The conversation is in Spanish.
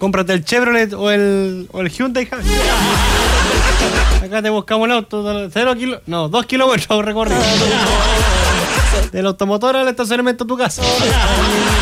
Cómprate el Chevrolet o el Hyundai, Javi. Acá te buscamos el auto, 2 kilómetros recorrido. Del automotor al estacionamiento de tu casa.